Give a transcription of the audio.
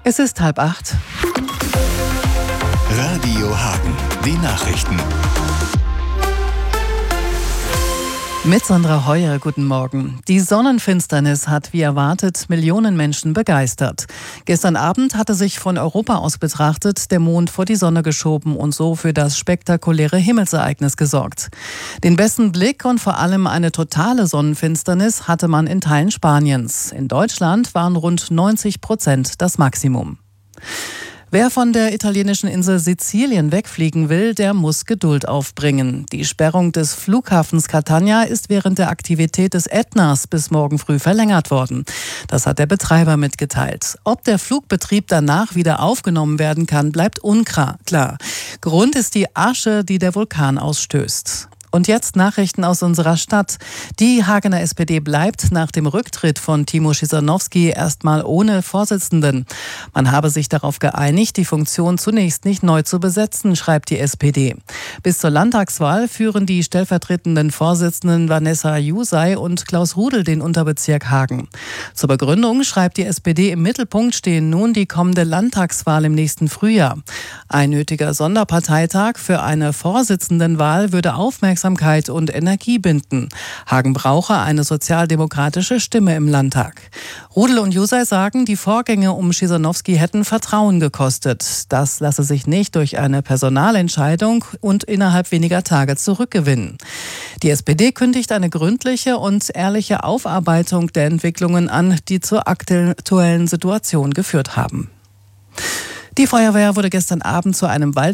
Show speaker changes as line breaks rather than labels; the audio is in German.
Es ist 7:30.
Radio Hagen, die Nachrichten.
Mit Sandra Heuer, guten Morgen. Die Sonnenfinsternis hat wie erwartet Millionen Menschen begeistert. Gestern Abend hatte sich von Europa aus betrachtet der Mond vor die Sonne geschoben und so für das spektakuläre Himmelsereignis gesorgt. Den besten Blick und vor allem eine totale Sonnenfinsternis hatte man in Teilen Spaniens. In Deutschland waren rund 90% das Maximum. Wer von der italienischen Insel Sizilien wegfliegen will, der muss Geduld aufbringen. Die Sperrung des Flughafens Catania ist während der Aktivität des Ätnas bis morgen früh verlängert worden. Das hat der Betreiber mitgeteilt. Ob der Flugbetrieb danach wieder aufgenommen werden kann, bleibt unklar. Grund ist die Asche, die der Vulkan ausstößt. Und jetzt Nachrichten aus unserer Stadt. Die Hagener SPD bleibt nach dem Rücktritt von Timo Chrzanowski erstmal ohne Vorsitzenden. Man habe sich darauf geeinigt, die Funktion zunächst nicht neu zu besetzen, schreibt die SPD. Bis zur Landtagswahl führen die stellvertretenden Vorsitzenden Vanessa Jusay und Klaus Rudel den Unterbezirk Hagen. Zur Begründung schreibt die SPD, im Mittelpunkt stehen nun die kommende Landtagswahl im nächsten Frühjahr. Ein nötiger Sonderparteitag für eine Vorsitzendenwahl würde Aufmerksamkeit und Energie binden. Hagen brauche eine sozialdemokratische Stimme im Landtag. Rudel und Jusay sagen, die Vorgänge um Chrzanowski hätten Vertrauen gekostet. Das lasse sich nicht durch eine Personalentscheidung und innerhalb weniger Tage zurückgewinnen. Die SPD kündigt eine gründliche und ehrliche Aufarbeitung der Entwicklungen an, die zur aktuellen Situation geführt haben. Die Feuerwehr wurde gestern Abend zu einem